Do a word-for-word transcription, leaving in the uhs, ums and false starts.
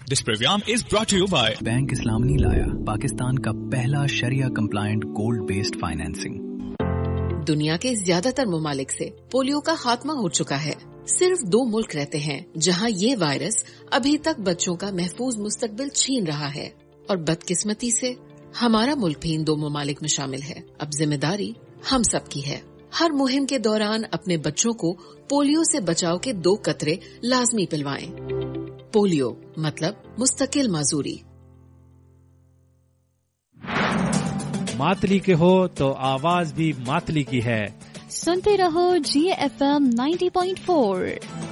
This program is brought to you by bank इस्लाम ने लाया पाकिस्तान का पहला शरिया कंप्लायंट गोल्ड बेस्ड फाइनेंसिंग। दुनिया के ज्यादातर ममालिक से पोलियो का खात्मा हो चुका है। सिर्फ दो मुल्क रहते हैं जहां ये वायरस अभी तक बच्चों का महफूज मुस्तकबिल छीन रहा है, और बदकिस्मती से हमारा मुल्क भी इन दो ममालिक में शामिल है। अब जिम्मेदारी हम सब की है। हर मुहिम के दौरान अपने बच्चों को पोलियो से बचाव के दो कतरे लाजमी पिलवाएं। पोलियो मतलब मुस्तकिल माजूरी। मातली के हो तो आवाज भी मातली की है। सुनते रहो जी F M ninety point four.